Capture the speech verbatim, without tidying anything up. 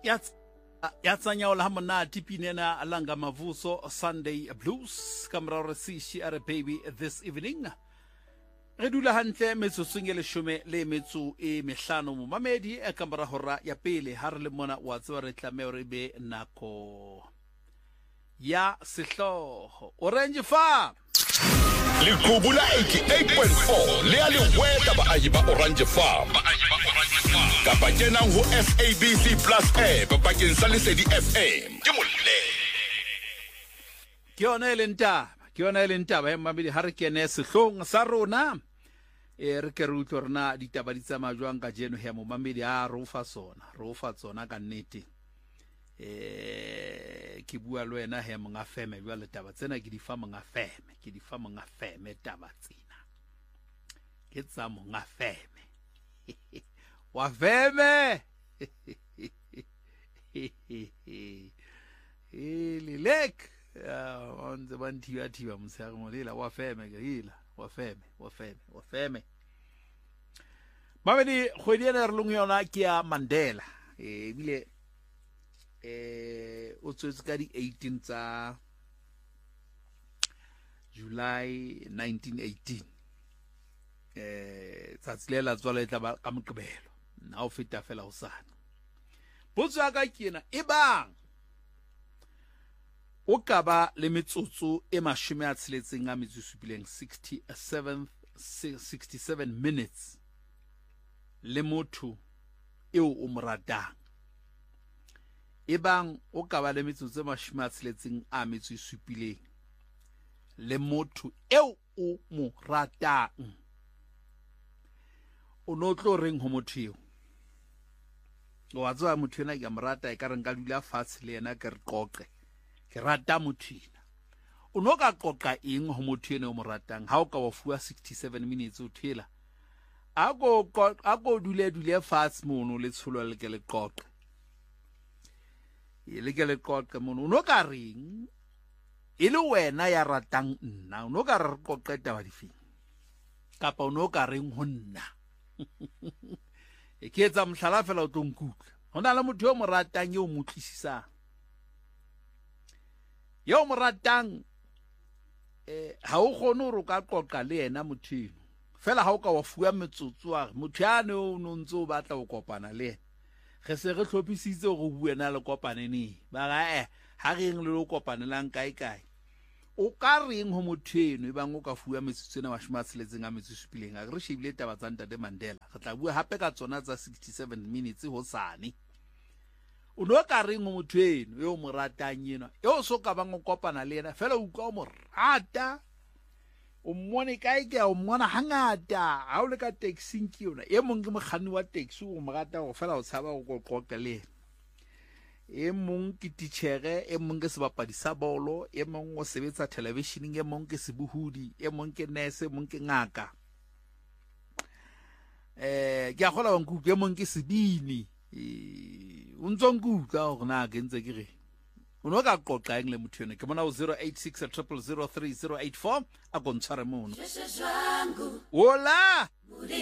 Yats yatsanya ola hamana tipinena alanga mavuso Sunday Blues kamra resishi are baby this evening. Re dula hantle metsotsong e leshome le metso e mehlano mo mamedi e kamra hora ya pele ha re le mona wa tswa re tlameha re be nako ya sehloho Orange Farm Likubula eighty-eight point four le a le weta ba ahi ba Orange Farm kapa tjena ho S A B C Plus app bakeng sa Lesedi F M ke molle ke yona le ntaba ke yona le ntaba e mamedi ha re kene sehlong sa rona e re ke re utlorna ditaba di tsama jwang ka jeno he mo mamedi a ro fa sona ro fa tsona ka nnete eh ke bua le wena he monga feme jwa le taba tsena ke di fa monga feme ke di fa monga feme taba tsena ke tsa monga feme wa feme ele lek on the one tia tia msaka molela wa feme ke hila wa feme wa feme wa feme mamedi khwedi ya re lung yona ke ya Mandela e bile eh o tswetse ka di eighteen tsa July nineteen eighteen eh tsatsilela tswala etla ba ka moqebelo na o feta fela ho sana botsa ka kena e bang o ka ba le metsotso e mashome a tsheletseng a metso supileng sixty-seven minutes le motho eo o moratang ebang o ka ba le metsotso e mashome a tsheletseng a metso supileng le motho eo o mo ratang o no tlo reng ho motho eo o wa tswa motho ena ke mo rata e ka reng ka dula fatshe le yena ke re qoqe ke rata motho ena o no ka qoqa eng ho motho ena o mo ratang ha o ka wa fuwa sixty-seven minutes o thela a go a go dule dule fatshe mono le tsholo le ke le qoqe ile ke le qoqe mono no ka reng ile wena ya ratang nna no ka re qoqe taba difeng kapa no ka reng ho nna e ke etsa mhlala fela o tonkutla hona le motho o mo ratang yo mo tlisisang yo mo ratang eh ha o khone o ka qoqa le yena mothino fela ha o ka wa fuwa metsotso a motho ya ne o no ntse o batla o kopana le yena ge se re tlhopisitse go buena le kopanene ba ga eh ha re eng le lo kopanelang kae kae o ka reng ho motheno e bang o ka fuwa metsotso ena mashome a tsheletseng a metso supileng a re shebile taba tsa Ntate Mandela re tla bua hape ka tsona tsa sixty-seven minutes ho sane o no ka reng ho motheno yo mo ratang yena yo so ka bang o kopana le yena fela o utlwa o mo rata o mmone kae ke o mmona hangata ha o le ka taxing ke yona e mong ke mokganni wa taxi o mo rata go fela o tshaba go qoqa le e mong ke titjhere e mong ke sebapadi sa bolo e mong o sebetsa television e mong ke sebuhudi e mong ke nurse e mong ke ngaka eh ke a gola wa nkuku e mong ke sebini o ntso nkutla go na ke ntse ke re o no ka qoqa eng le motho ene ke bona o zero eight six zero zero zero three zero eight four a go ntshware mono wola